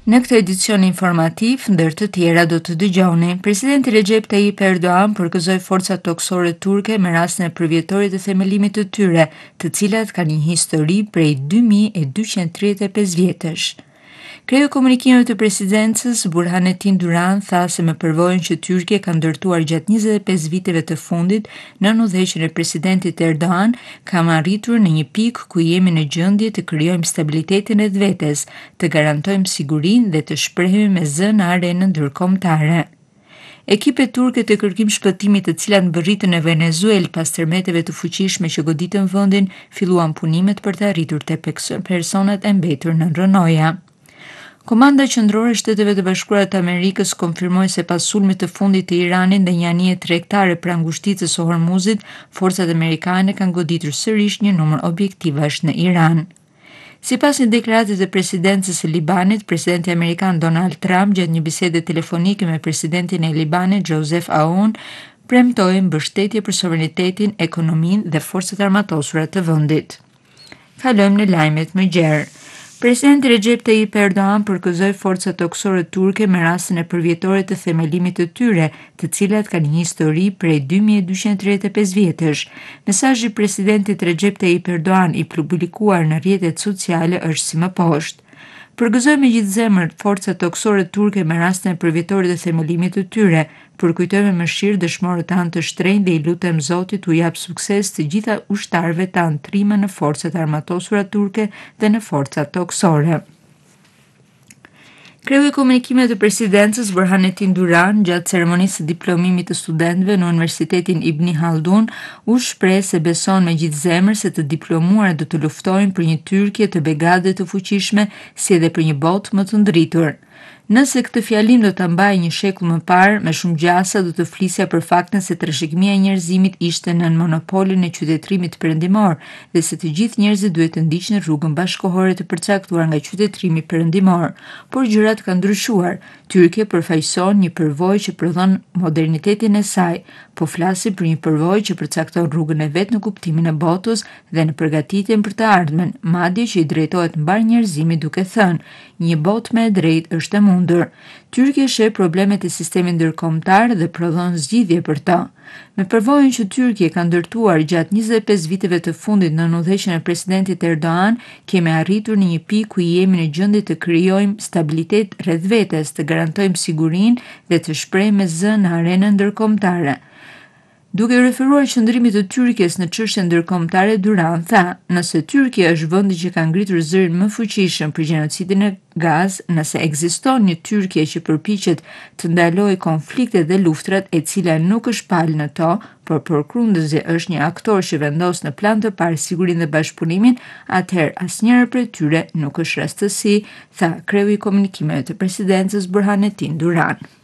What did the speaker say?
Në këtë edicion informativ, ndër të tjera do të dëgjoni, Presidenti Recep Tayyip Erdogan përgëzoi forcat toksore turke me rastin e përvjetorit të themelimit të tyre, të cilat kanë një histori prej 2235 vjetësh. Kreu i komunikimeve të presidencës Burhanetin Duran tha se me përvojën që Tyrkia ka ndërtuar gjatë 25 viteve të fundit në udhëheqjen e presidentit Erdogan, kam arritur në një pikë ku jemi në gjendje të krijojmë stabilitetin e vetes, të garantojmë sigurinë dhe të shprehemi me zë në arenën ndërkombëtare. Ekipet turke të kërkim shpëtimit të cilat mbërritën në Venezuelë pas tërmeteve të fuqishme që goditën vendin, filluan punimet për të arritur te personat e mbetur në rrënoja. Komanda qendrore e Shteteve të Bashkuara të Amerikës konfirmoi se pas sulmit të fundit të Iranit në një anije tregtare pranë ngushticës së Hormuzit, forcat amerikane kanë goditur sërish një numër objektivash në Iran. Sipas një deklarate të presidencës së Libanit, presidenti amerikan Donald Trump gjatë një bisede telefonike me presidentin e Libanit Joseph Aoun premtoi mbështetje për sovranitetin, ekonominë dhe forcat armatosura të vendit. Kalojmë në lajmet më gjerë. Presidenti Recep Tayyip Erdogan përgëzoi forcat toksore turke me rastin e përvjetorit të themelimit të tyre, të cilat kanë një histori prej 2235 vjetësh. Mesazhi i presidentit Recep Tayyip Erdogan i publikuar në rrjetet sociale është si më poshtë. Përgëzoj me gjithë zemër forcat toksore turke me rastin e përvjetorit të themelimit të tyre, përkujtoj me mëshirë dëshmorët tanë të shtrenjtë dhe i lutem Zotit u jap sukses të gjitha ushtarëve tanë trima në forcat armatosura turke dhe në forcat toksore. Kreu i komunikimeve të presidencës Burhanetin Duran gjatë ceremonisë së diplomimit të studentëve në Universitetin Ibn Haldun u shpreh se beson me gjithë zemër se të diplomuarat do të luftojnë për një Tyrkie të begatë dhe të fuqishme, si edhe për një botë më të ndritur. Nëse këtë fjalim do ta mbaj një shekull më parë, me shumë gjasa do të flisja për faktin se trashëgimia e njerëzimit ishte nën monopolin e qytetërimit perëndimor dhe se të gjithë njerëzit duhet të ndiqnin rrugën bashkëkohore të përcaktuar nga qytetërimi perëndimor. Por gjërat kanë ndryshuar. Tyrkia përfaqëson një përvojë që prodhon modernitetin e saj, po flasim për një përvojë që përcakton rrugën e vet në kuptimin e botës dhe në përgatitjen për të ardhmen, madje që i drejtohet mbar njerëzimit duke thënë: një botë më e drejtë është e mundur. Tyrkia sheh problemet e sistemit ndërkombëtar dhe prodhon zgjidhje për to. Me përvojën që Tyrkia ka ndërtuar gjatë 25 viteve të fundit në udhëheqjen e presidentit Erdogan, kemi arritur në një pikë ku jemi në gjendje të krijojmë stabilitet rreth vetes, të garantojmë sigurinë dhe të shprehemi me zë në arenën ndërkombëtare. Duke referuar qëndrimit të Tyrkisë në çështjen ndërkombëtare, Duran tha: nëse Tyrkia është vendi që ka ngritur zërin më fuqishëm për gjenocidin e Gaz, nëse ekziston një Tyrkie që përpiqet të ndalojë konfliktet dhe luftrat, e cila nuk është palë në to, por përkundëzi është një aktor që vendos në plan të parë sigurinë dhe bashkëpunimin, atëherë asnjëra prej tyre nuk është rastësi, tha kreu i komunikimeve të presidencës Burhanetin Duran.